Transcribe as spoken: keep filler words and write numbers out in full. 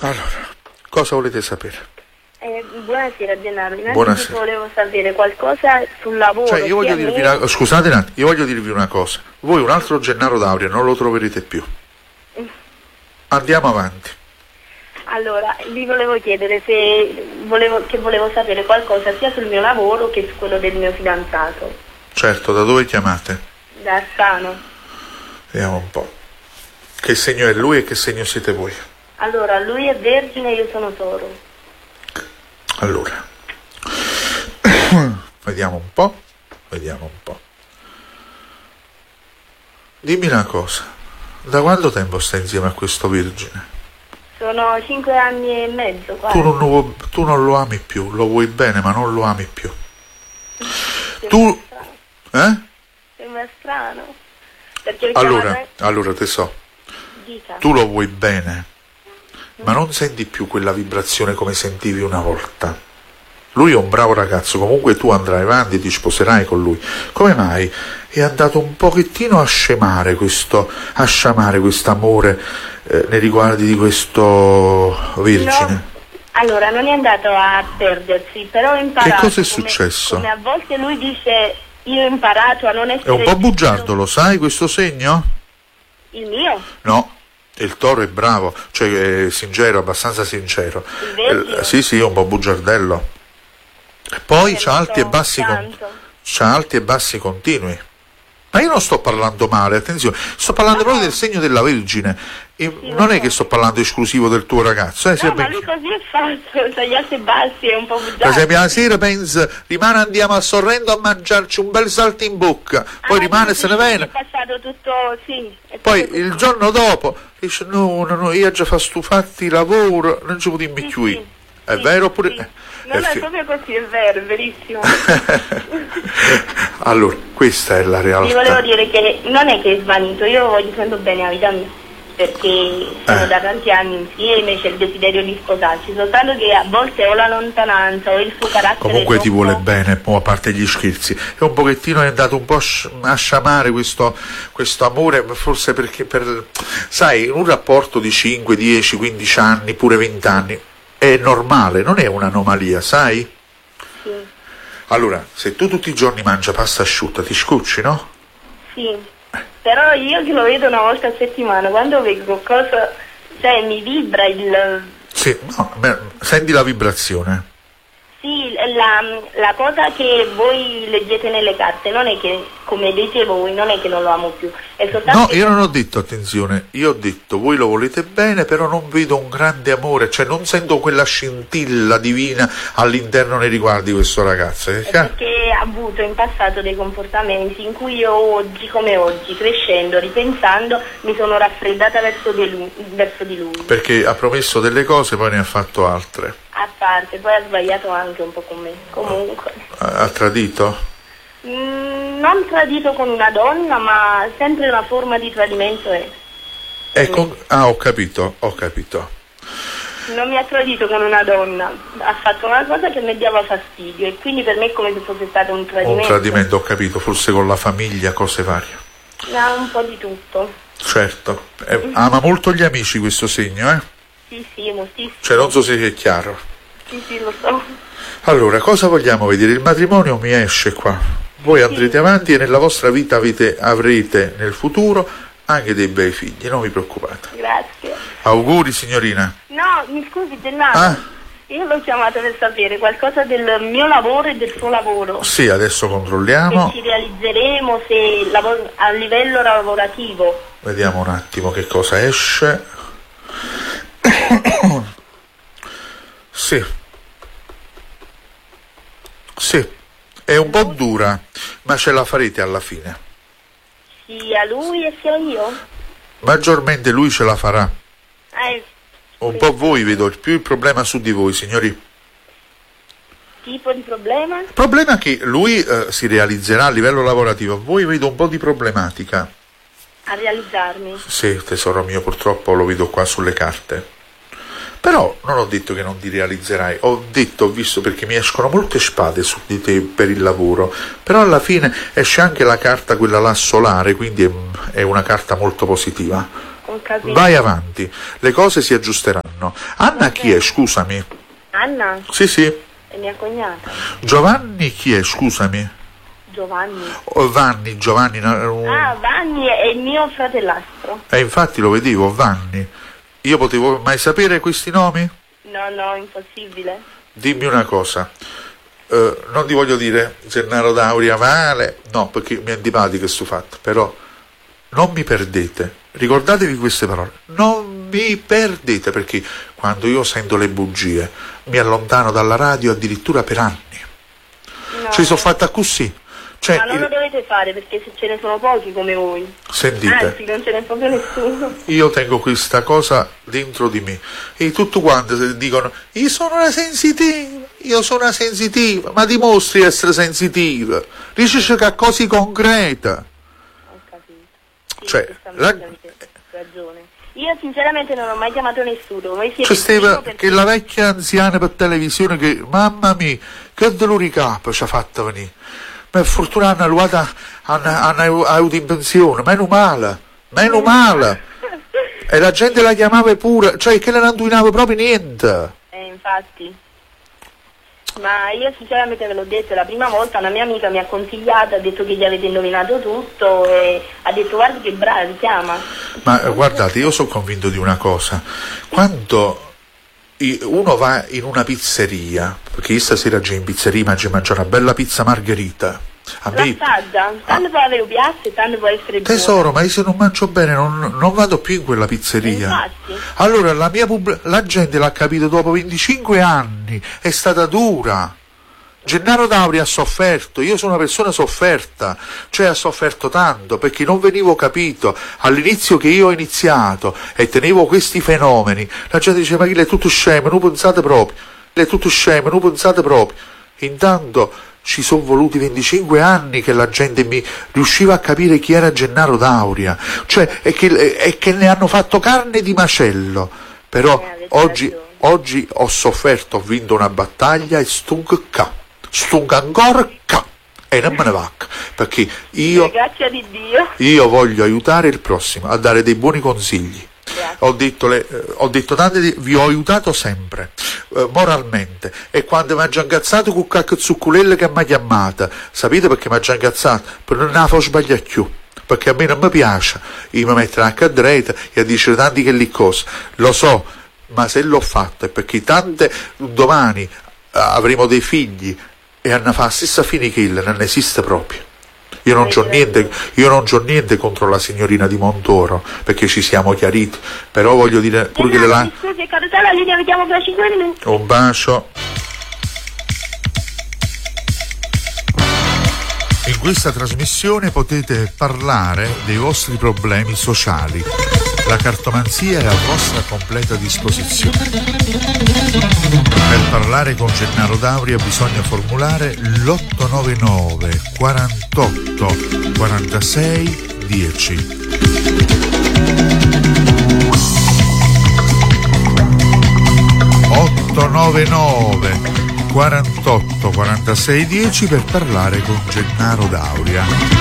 Allora, cosa volete sapere? Eh, buonasera Gennaro, innanzitutto Buonasera. volevo sapere qualcosa sul lavoro. Cioè, io voglio sia dirvi mio- una... Scusate un attimo, io voglio dirvi una cosa. Voi un altro Gennaro D'Auria non lo troverete più. Andiamo avanti. Allora, vi volevo chiedere se volevo, che volevo sapere qualcosa sia sul mio lavoro che su quello del mio fidanzato. Certo, da dove chiamate? Da Astano. Vediamo un po'. Che segno è lui e che segno siete voi? Allora, lui è Vergine e io sono Toro. Allora, vediamo un po', vediamo un po'. Dimmi una cosa, da quanto tempo stai insieme a questo Vergine? Sono cinque anni e mezzo quasi. Tu non, lo, tu non lo ami più, lo vuoi bene ma non lo ami più. Sembra Tu, strano. eh? Sembra strano. Perché ho Allora, chiamato... allora te so, Dica. tu lo vuoi bene, ma non senti più quella vibrazione come sentivi una volta. Lui è un bravo ragazzo, comunque tu andrai avanti e ti sposerai con lui. Come mai è andato un pochettino a scemare questo, a sciamare quest'amore eh, nei riguardi di questo Vergine? No. Allora, non è andato a perdersi, però ho imparato... Che cosa è come- successo? Come a volte lui dice, io ho imparato a non essere... È un po' bugiardo, lo sai questo segno? Il mio? No, il toro è bravo, cioè è sincero, abbastanza sincero. Il Vergine? Eh, sì, sì, è un po' bugiardello. E poi Eh, c'ha lo alti so, e bassi con- tanto. c'ha alti e bassi continui. Ma io non sto parlando male, attenzione, sto parlando No, proprio no. del segno della Vergine. E Sì, non lo è so. che sto parlando esclusivo del tuo ragazzo, eh, sia No, ma ben lui chiaro. così è fatto, c'ha gli alti e bassi, è un po' bugiardo. Per esempio la sera pensa, rimane andiamo a Sorrento a mangiarci un bel salto in bocca, poi Ah, rimane e sì, se ne sì, viene. È passato tutto, sì. È Poi stato il tutto- giorno dopo dice no, no, no, io già fa stufatti lavoro, non ci potremmo Sì, più. sì, È sì, vero oppure... sì. eh, No, no, è è fi- proprio così, è vero, è verissimo. Allora, questa è la Vi volevo realtà. dire che non è che è svanito, io voglio sempre bene la vita mia, perché siamo Eh. da tanti anni insieme, c'è il desiderio di sposarci, soltanto che a volte ho la lontananza o il suo carattere... Comunque ti troppo- vuole bene, mo, a parte gli scherzi. È un pochettino è andato un po' a sci- a sciamare questo, questo amore, forse perché per, sai, in un rapporto di cinque, dieci, quindici anni, pure venti anni, è normale, non è un'anomalia, sai? Sì, Allora, se tu tutti i giorni mangi pasta asciutta, ti scocci, no? sì, però io che lo vedo una volta a settimana, quando vedo qualcosa, cioè mi vibra il... Sì, no, beh, senti la vibrazione. Sì, la, la cosa che voi leggete nelle carte non è che, come dite voi, non è che non lo amo più, è soltanto No, che- io non ho detto, attenzione, io ho detto voi lo volete bene, però non vedo un grande amore, cioè non sento quella scintilla divina all'interno nei riguardi di questo ragazzo. È è chiaro? perché ha avuto in passato dei comportamenti in cui io oggi, come oggi, crescendo, ripensando, mi sono raffreddata verso di lui. Verso di lui. Perché ha promesso delle cose, poi ne ha fatto altre. A parte, poi ha sbagliato anche un po' con me. Comunque, Ha, ha tradito? mm, non tradito con una donna, ma sempre una forma di tradimento è. E con- ah, ho capito, ho capito. Non mi ha tradito con una donna, ha fatto una cosa che mi dava fastidio e quindi per me è come se fosse stato un tradimento. Un tradimento, ho capito, forse con la famiglia, cose varie. No, un po' di tutto. Certo. Eh, ama molto gli amici questo segno, eh? Sì, sì, moltissimo. Cioè, non so se è chiaro. Sì, sì, lo so. Allora, cosa vogliamo vedere? Il matrimonio mi esce qua. Voi andrete avanti e nella vostra vita avete, avrete nel futuro anche dei bei figli, non vi preoccupate. Grazie. Auguri signorina. No, mi scusi Gennaro, Ah. io l'ho chiamata per sapere qualcosa del mio lavoro e del suo lavoro. Sì, adesso Se controlliamo. ci realizzeremo, se lav- a livello lavorativo. Vediamo un attimo che cosa esce. Sì. Sì. È un po' dura, ma ce la farete alla fine. Sia lui e sia io? Maggiormente lui ce la farà. Eh, Un po' voi vedo, più il problema su di voi, signori. tipo di problema? Il problema è che lui eh, si realizzerà a livello lavorativo, voi vedo un po' di problematica. A realizzarmi. Sì, tesoro mio, purtroppo lo vedo qua sulle carte. Però non ho detto che non ti realizzerai, ho detto, ho visto, perché mi escono molte spade su di te per il lavoro, però alla fine esce anche la carta, quella là solare, quindi è, è una carta molto positiva. Ho capito. Vai avanti, le cose si aggiusteranno. Anna chi è, scusami? Anna? Sì, sì. È mia cognata. Giovanni chi è, scusami? Giovanni. O Vanni, Giovanni. Uh... Ah, Vanni è il mio fratellastro. E eh, infatti lo vedevo, Vanni. Io potevo mai sapere questi nomi? No, no, impossibile. Dimmi una cosa. Uh, non ti voglio dire Gennaro Dauria male, no, perché mi è antipatico questo fatto, però non mi perdete, ricordatevi queste parole, non mi perdete, perché quando io sento le bugie mi allontano dalla radio addirittura per anni. No. Ci sono fatta così. Cioè, ma non lo dovete fare, perché se ce ne sono pochi come voi. Sentite, anzi non ce n'è proprio nessuno. Io tengo questa cosa dentro di me e tutti quanti dicono io sono una sensitiva, io sono una sensitiva, ma dimostri di essere sensitiva, dici che a cose concrete. Ho capito. Sì, cioè, la... avete ragione. Io sinceramente non ho mai chiamato nessuno. Voi siete c'è stava perché... che la vecchia anziana per televisione che mamma mia che dolore capo ci ha fatto venire. Per fortuna hanno arrivato, hanno, hanno avuto in pensione, meno male, meno male. E la gente la chiamava pure, cioè che le non indovinava proprio niente. Eh, infatti. Ma io sinceramente ve l'ho detto, la prima volta una mia amica mi ha consigliato, ha detto che gli avete indovinato tutto e ha detto guarda che brava, chiama. Ma guardate, io sono convinto di una cosa, quando uno va in una pizzeria, perché io stasera già in pizzeria mangio mangiare una bella pizza margherita, a me l'assaggia, tanto può avere un piatto e tanto può essere buono. tesoro, ma io se non mangio bene non, non vado più in quella pizzeria. Infatti. Allora la mia pub- la gente l'ha capito dopo venticinque anni, è stata dura. Gennaro Dauria ha sofferto, io sono una persona sofferta, cioè ha sofferto tanto perché non venivo capito all'inizio che io ho iniziato e tenevo questi fenomeni. La gente dice ma chi è tutto scemo, non pensate proprio, è tutto scemo, non pensate proprio. Intanto ci sono voluti venticinque anni che la gente mi riusciva a capire chi era Gennaro Dauria, cioè e che, e che ne hanno fatto carne di macello, però eh, oggi, oggi ho sofferto, ho vinto una battaglia e stunk ca. Stunga ancora ca, e non me ne va, perché io, grazie di Dio, io voglio aiutare il prossimo a dare dei buoni consigli. Ho detto, le, eh, ho detto tante di, vi ho aiutato sempre eh, moralmente, e quando mi ha già incazzato con qualche zucculella che mi ha chiamata, sapete perché mi ha già incazzato? Per non la far sbagliare più, perché a me non mi piace io mi mettere anche a dreta e a dire tanti che lì cose, lo so, ma se l'ho fatto è perché tante domani eh, avremo dei figli e hanno fatto la stessa fine che il non esiste proprio. Io non c'ho niente, io non c'ho niente contro la signorina di Montoro, perché ci siamo chiariti, però voglio dire pure che le la... scusi, è caduta la linea, vediamo fra cinque minuti. Un bacio. In questa trasmissione potete parlare dei vostri problemi sociali. La cartomanzia è a vostra completa disposizione. Per parlare con Gennaro Dauria bisogna formulare l'otto nove nove quarantotto quarantasei dieci. otto nove nove quarantotto quarantasei dieci per parlare con Gennaro Dauria.